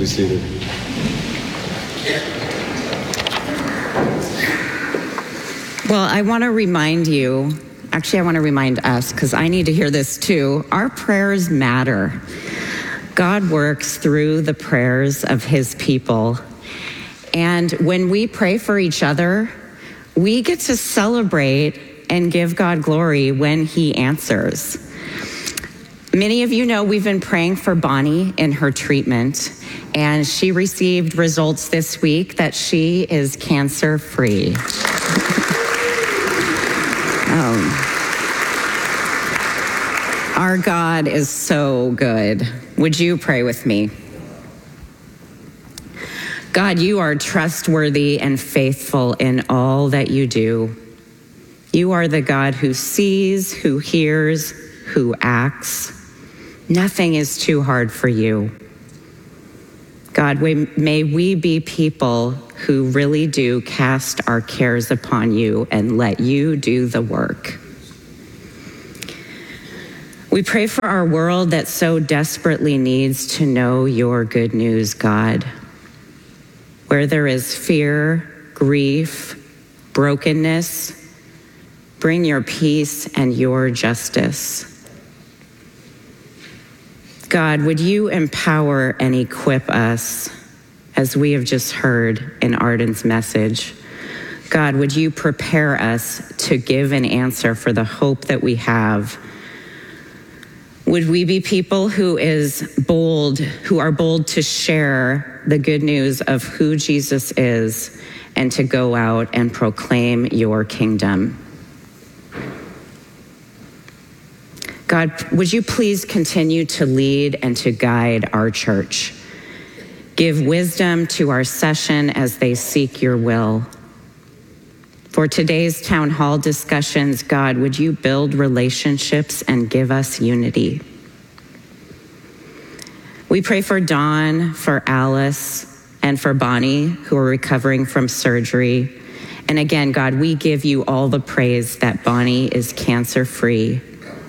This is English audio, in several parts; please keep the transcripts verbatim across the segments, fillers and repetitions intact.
seated. Well, I want to remind you, actually I want to remind us, because I need to hear this too, our prayers matter. God works through the prayers of his people. And when we pray for each other, we get to celebrate and give God glory when he answers. Many of you know we've been praying for Bonnie in her treatment, and she received results this week that she is cancer-free. um, our God is so good. Would you pray with me? God, you are trustworthy and faithful in all that you do. You are the God who sees, who hears, who acts. Nothing is too hard for you. God, we, may we be people who really do cast our cares upon you and let you do the work. We pray for our world that so desperately needs to know your good news, God. Where there is fear, grief, brokenness, bring your peace and your justice. God, would you empower and equip us, as we have just heard in Arden's message? God, would you prepare us to give an answer for the hope that we have? Would we be people who is bold, who are bold to share the good news of who Jesus is and to go out and proclaim your kingdom? God, would you please continue to lead and to guide our church? Give wisdom to our session as they seek your will. For today's town hall discussions, God, would you build relationships and give us unity? We pray for Dawn, for Alice, and for Bonnie, who are recovering from surgery. And again, God, we give you all the praise that Bonnie is cancer-free.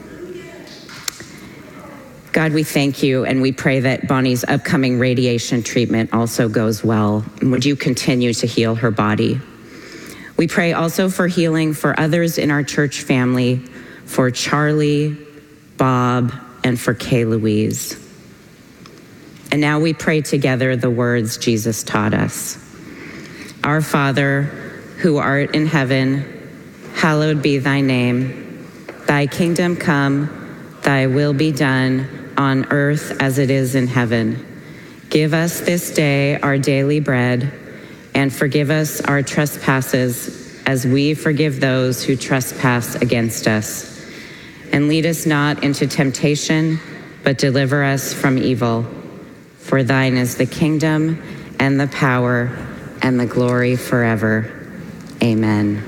God, we thank you, and we pray that Bonnie's upcoming radiation treatment also goes well. And would you continue to heal her body? We pray also for healing for others in our church family, for Charlie, Bob, and for Kay Louise. And now we pray together the words Jesus taught us. Our Father, who art in heaven, hallowed be thy name. Thy kingdom come, thy will be done on earth as it is in heaven. Give us this day our daily bread, and forgive us our trespasses as we forgive those who trespass against us. And lead us not into temptation, but deliver us from evil. For thine is the kingdom and the power and the glory forever. Amen.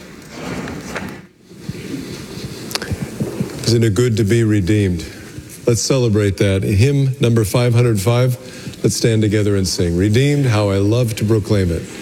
Isn't it good to be redeemed? Let's celebrate that. Hymn number five hundred five. Let's stand together and sing. Redeemed, how I love to proclaim it.